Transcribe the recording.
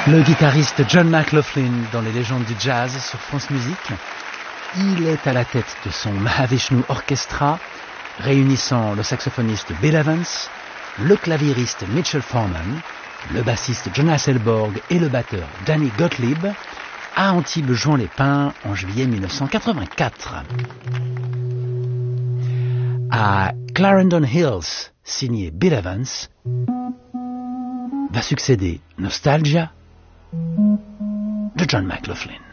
Le guitariste John McLaughlin dans les légendes du jazz sur France Musique. Il est à la tête de son Mahavishnu Orchestra, réunissant le saxophoniste Bill Evans, le claviériste Mitchell Foreman, le bassiste Jonas Elborg et le batteur Danny Gottlieb, à Antibes-Juan-les-Pins en juillet 1984. À Clarendon Hills, signé Bill Evans, va succéder Nostalgia de John McLaughlin.